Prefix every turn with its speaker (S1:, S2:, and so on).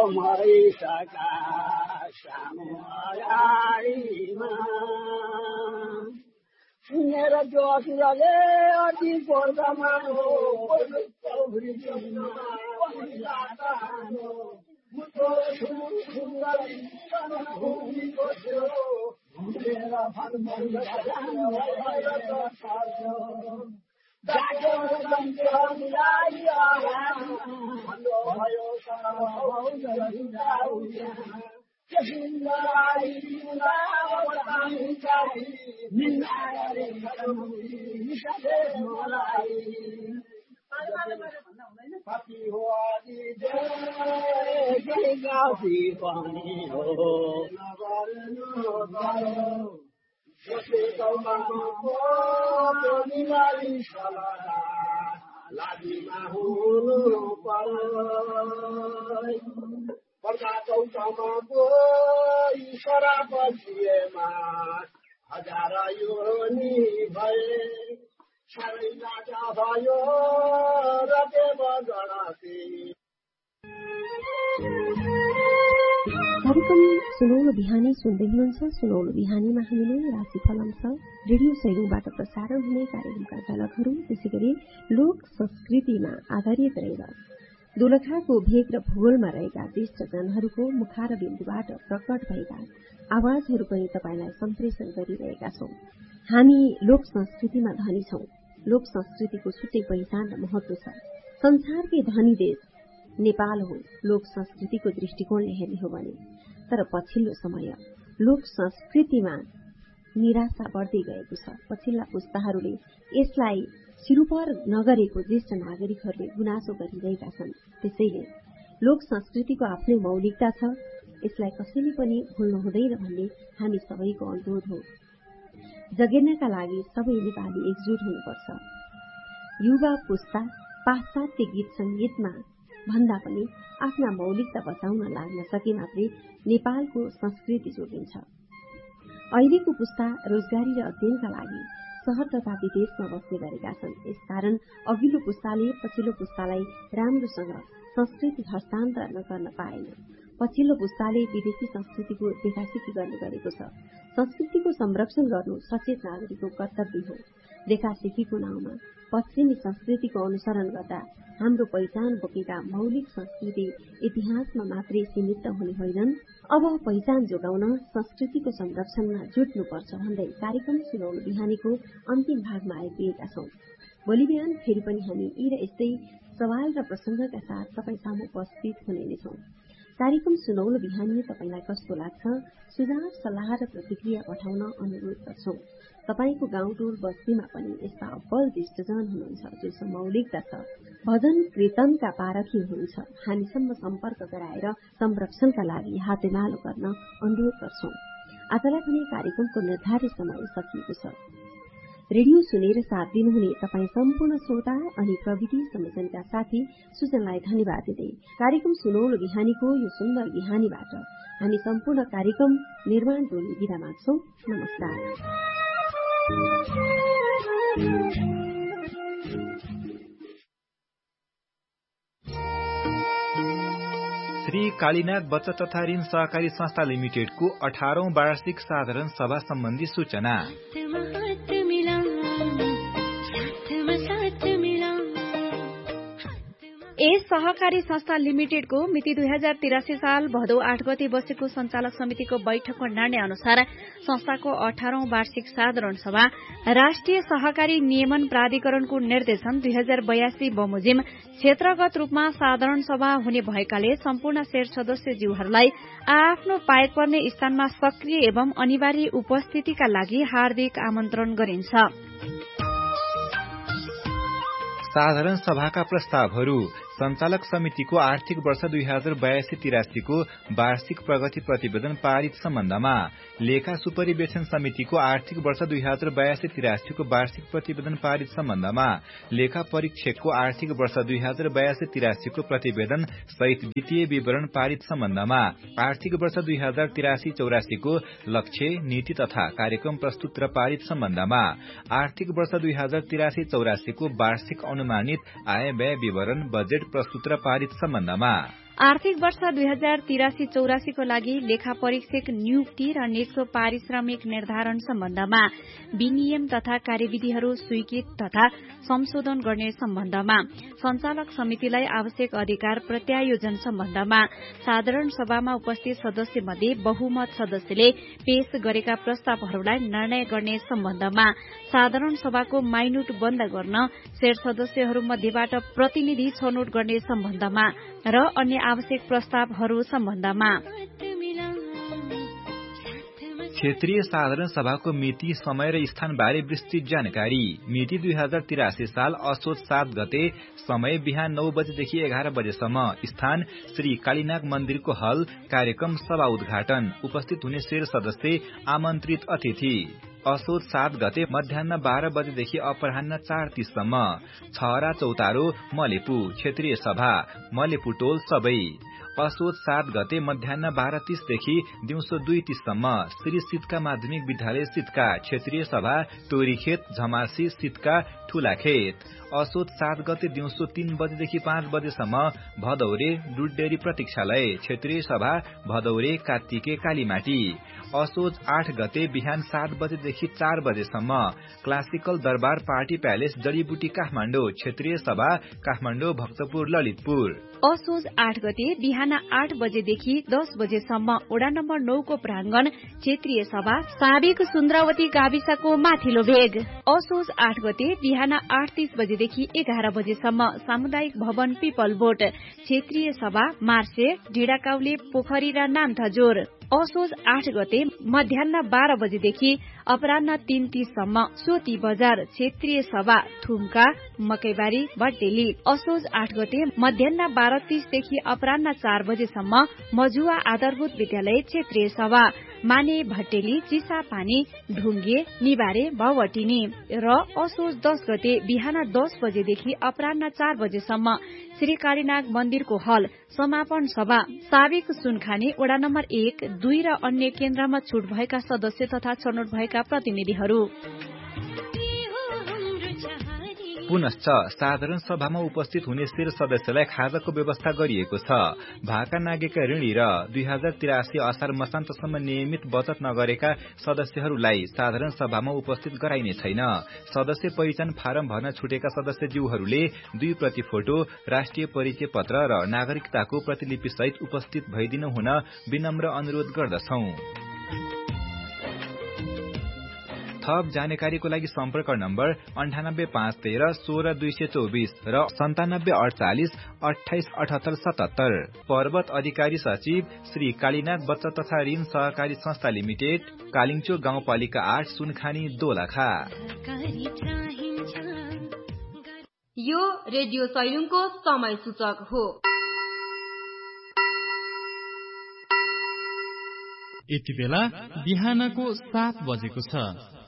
S1: मरेसका सानो अगाडिमा सुनेर जोसुरले अति पर्दामा हो मुटो सुन्दरी भूमिको थियो घुमेर हजार योनी भए साह्रै लाजा भयो रते बगडते।
S2: कार्यक्रम सुनौलो बिहानी सुन्दै हुनुहुन्छ। सुनौलो बिहानीमा हामीले राशिफल अंश, रेडियो सैलुङबाट प्रसारण हुने कार्यक्रमका झलकहरू, त्यसैगरी लोक संस्कृतिमा आधारित रहेर दोलखाको भेग र भूगोलमा रहेका ज्येष्ठजनहरूको मुखार बिन्दुबाट प्रकट भएका आवाजहरू पनि तपाईलाई सम्प्रेषण गरिरहेका छौं। हामी लोक संस्कृतिमा धनी छौं। लोक संस्कृतिको छुट्टै पहिचान र महत्व छ। संसारकै धनी देश नेपाल हो लोक संस्कृतिको दृष्टिकोणले हेर्ने हो भने। तर पछिल्लो समय लोक संस्कृतिमा निराशा बढ्दै गएको छ। पछिल्ला पुस्ताहरूले यसलाई सिरुपर नगरेको ज्येष्ठ नागरिकहरूले गुनासो गरिरहेका छन्। त्यसैले लोक संस्कृतिको आफ्नै मौलिकता छ, यसलाई कसैले पनि भुल्नु हुँदैन भन्ने हामी सबैको अनुरोध हो। जगेर्नका लागि सबै नेपाली एकजुट हुनुपर्छ। युवा पुस्ता पाश्चात्य गीत संगीतमा भन्दा पनि आफ्ना मौलिकता बचाउन लाग्न सके मात्रै नेपालको संस्कृति जोगिन्छ। अहिलेको पुस्ता रोजगारी र अध्ययनका लागि शहर तथा विदेशमा बस्ने गरेका छन्। यसकारण अघिल्लो पुस्ताले पछिल्लो पुस्तालाई राम्रोसँग संस्कृति हस्तान्तरण गर्न पाएन। पछिल्लो पुस्ताले विदेशी संस्कृतिको देखासेखी गर्ने गरेको छ। संस्कृतिको संरक्षण गर्नु सचेत नागरिकको कर्तव्य हो। देखासेखीको नाउँमा पश्चिमी संस्कृतिको अनुसरण गर्दा हाम्रो पहिचान बोकेका मौलिक संस्कृति इतिहासमा मात्रै सीमित हुने होइनन्। अब पहिचान जोगाउन संस्कृतिको संरक्षणमा जुट्नुपर्छ भन्दै कार्यक्रम सुनौलो बिहानीको अन्तिम भागमा आइपुगेका छौं। भोलि बिहान फेरि पनि हामी यी र यस्तै सवाल र प्रसंगका साथ तपाईँ सामु उपस्थित हुने नै छौं। कार्यक्रम सुनौलो बिहानी तपाईलाई कस्तो लाग्छ? सुझाव, सल्लाह र प्रतिक्रिया पठाउन अनुरोध गर्छौं। तपाईको गाउँ टोल बस्तीमा पनि यस्ता अब्बल ज्येष्ठजन हुनुहुन्छ जो मौलिकता छ, भजन कीर्तनका पारखी हुनुहुन्छ। हामीसम्म सम्पर्क गराएर संरक्षणका लागि हातेमालो गर्न अनुरोध गर्छौं। आजलाई पनि कार्यक्रमको निर्धारित समय सकिएको छ। रेडियो सुनेर साथ दिनुहुने तपाईँ सम्पूर्ण श्रोता अनि प्रविधि संयोजनका साथी सुजनलाई धन्यवाद दिँदै कार्यक्रम सुनौलो बिहानीको यो सुन्दर बिहानीबाट हामी सम्पूर्ण कार्यक्रम निर्माण टोली बिदा माग्छौं। नमस्कार।
S3: श्री कालीनाथ बचत तथा ऋण सहकारी संस्था लिमिटेडको 18औं वार्षिक साधारण सभा सम्बन्धी सूचना।
S4: यस सहकारी संस्था लिमिटेडको मिति 2083 साल भदौ 8 गते बसेको संचालक समितिको बैठकको निर्णय अनुसार संस्थाको 18औं वार्षिक साधारण सभा राष्ट्रिय सहकारी नियमन प्राधिकरणको निर्देशन 2082 बमोजिम क्षेत्रगत रूपमा साधारण सभा हुने भएकाले सम्पूर्ण शेयर सदस्यज्यूहरूलाई आफ्नो पाएक पर्ने स्थानमा सक्रिय एवं अनिवार्य उपस्थितिका लागि हार्दिक आमन्त्रण गरिन्छ।
S3: साधारण सभाका प्रस्तावहरू संचालक समितिको आर्थिक वर्ष 2082-83 को वार्षिक प्रगति प्रतिवेदन पारित सम्बन्धमा, लेखा सुपरिवेक्षण समितिको आर्थिक वर्ष 2082-83 को वार्षिक प्रतिवेदन पारित सम्बन्धमा, लेखा परीक्षकको आर्थिक वर्ष 2082-83 को प्रतिवेदन सहित वित्तीय विवरण पारित सम्बन्धमा, आर्थिक वर्ष 2083-84 को लक्ष्य, नीति तथा कार्यक्रम प्रस्तुत र पारित सम्बन्धमा, आर्थिक वर्ष 2083-84 को वार्षिक अनुमानित आय व्यय विवरण बजेट प्रस्तुत र पारित सम्बन्धमा,
S4: आर्थिक वर्ष 2083-84 को लागि लेखा परीक्षक नियुक्ति र नेक्सो पारिश्रमिक निर्धारण सम्बन्धमा विनियम तथा कार्यविधिहरू स्वीकृत तथा संशोधन गर्ने सम्बन्धमा संचालक समितिलाई आवश्यक अधिकार प्रत्यायोजन सम्बन्धमा साधारण सभामा उपस्थित सदस्य मध्ये बहुमत सदस्यले पेश गरेका प्रस्तावहरूलाई निर्णय गर्ने सम्बन्धमा साधारण सभाको माइनुट बन्द गर्न शेर सदस्यहरू मध्येबाट प्रतिनिधि छनौट गर्ने सम्बन्धमा र अन्य आवश्यक प्रस्तावहरू सम्बन्धमा
S3: क्षेत्रीय साधारण सभाको मिति, समय र स्थानबारे विस्तृत जानकारी। मिति 2083 साल असोज 7 गते, समय बिहान 9 बजेदेखि 11 बजेसम्म, स्थान श्री कालीनाग मन्दिरको हल, कार्यक्रम सभा उद्घाटन, उपस्थित हुने शेर सदस्य, आमन्त्रित अतिथि। असोज 7 गते मध्याह 12 बजेदेखि अपराह्न 4:30 सम्म, छहरा चौतारो, मलेपु, क्षेत्रीय सभा, मलेपु टोल सबै। असोज 7 गते मध्याह 12:30 देखि दिउँसो 2:30 सम्म, श्री सितका माध्यमिक विद्यालय सितका, क्षेत्रीय सभा, टोरीखेत, झमासी, सितका, ठूलाखेत। असोज 7 गते दिउँसो 3 बजेदेखि 5 बजेसम्म, भदौरे, दुधडेरी प्रतीक्षालय, क्षेत्रीय सभा, भदौरे, कात्तिके, कालीमाटी। असोज 8 गते बिहान 7 बजेदेखि 4 बजेसम्म, क्लासिकल दरबार पार्टी प्यालेस, जडीबुटी, काठमाडौँ, क्षेत्रीय सभा, काठमाडौँ, भक्तपुर, ललितपुर।
S4: असोज 8 गते बिहान 8 बजेदेखि 10 बजेसम्म, वडा नम्बर 9 को प्राङ्गण, क्षेत्रीय सभा, साबिक सुन्द्रावती गाविसको माथिल्लो भेग। असोज 8 गते बिहान 8:30 बजेदेखि 11 बजेसम्म, सामुदायिक भवन पिपल बोट, क्षेत्रीय सभा, मार्से, ढिडाकाउले, पोखरी र नामथाजोर। असोज 8 गते मध्याह 12 बजेदेखि अपराह्न 3:30 सम्म, सोती बजार, क्षेत्रीय सभा, थुम्का, मकैबारी, भट्टेली। असोज 8 गते मध्याह 12:30 देखि अपराह्न 4 बजेसम्म, मजुवा आधारभूत विद्यालय, क्षेत्रीय सभा, माने, भट्टेली, चिसापानी, ढुङ्गे, निबारे, भवटिनी। र असोज 10 गते बिहान 10 बजेदेखि अपराह्न 4 बजेसम्म, श्री कालीनाग मन्दिरको हल, समापन सभा, साबिक सुनखानी, वडा नम्बर 1, 2 र अन्य केन्द्रमा छुट भएका सदस्य तथा छनौट भएका प्रतिनिधिहरू।
S3: पुनश्च साधारण सभामा उपस्थित हुने शेर सदस्यलाई खाजाको व्यवस्था गरिएको छ। भाका नागेका ऋणी र 2083 असार मसान्तसम्म नियमित बचत नगरेका सदस्यहरूलाई साधारण सभामा उपस्थित गराइने छैन। सदस्य पहिचान फारम भर्न छुटेका सदस्यज्यूहरूले 2 प्रति फोटो, राष्ट्रिय परिचय पत्र र नागरिकताको प्रतिलिपि सहित उपस्थित भइदिनु हुन विनम्र अनुरोध गर्दछौं। थप जानकारीको लागि सम्पर्क नम्बर 985113 16224 र 9748 2878 77। पर्वत अधिकारी सचिव श्री कालीनाग बचत तथा ऋण सहकारी संस्था लिमिटेड, कालिङचोक गाउँपालिका 8, सुनखानी, दोलखा।
S2: यो रेडियो सैलुङको समय सूचक हो।
S5: यति बेला बिहानको 7 बजेको छ।